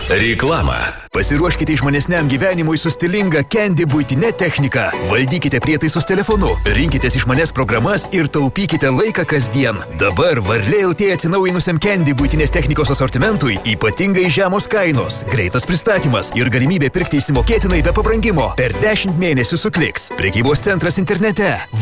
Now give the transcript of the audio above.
Reklama. Pasiruoškite išmanesniam gyvenimui su stilinga Candy buitinė technika. Valdykite prietaisus telefonu, rinkitės išmanes programas ir taupykite laiką kasdien. Dabar Varlė LT atsinaujinusiam Candy buitinės technikos asortimentui ypatingai žemos kainos, greitas pristatymas ir galimybė pirkti įsimokėtinai be pabrangimo per 10 mėnesių su Kliks. Prekybos centras internete